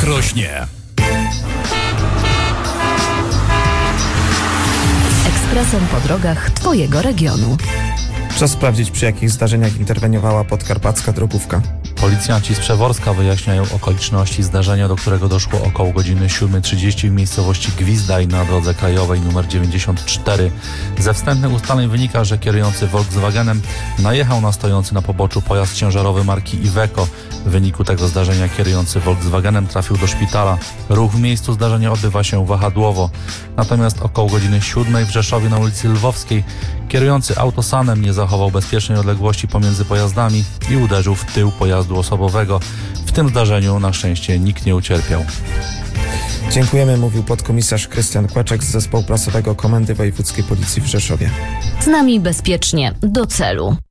rośnie. Ekspresem po drogach Twojego regionu. Czas sprawdzić, przy jakich zdarzeniach interweniowała podkarpacka drogówka. Policjanci z Przeworska wyjaśniają okoliczności zdarzenia, do którego doszło około godziny 7:30 w miejscowości Gwizdaj na drodze krajowej nr 94. Ze wstępnych ustaleń wynika, że kierujący Volkswagenem najechał na stojący na poboczu pojazd ciężarowy marki Iveco. W wyniku tego zdarzenia kierujący Volkswagenem trafił do szpitala. Ruch w miejscu zdarzenia odbywa się wahadłowo. Natomiast około godziny 7 w Rzeszowie na ulicy Lwowskiej kierujący autosanem nie zachował bezpiecznej odległości pomiędzy pojazdami i uderzył w tył pojazdu osobowego. W tym zdarzeniu na szczęście nikt nie ucierpiał. Dziękujemy, mówił podkomisarz Krystian Kłeczek z Zespołu Prasowego Komendy Wojewódzkiej Policji w Rzeszowie. Z nami bezpiecznie do celu.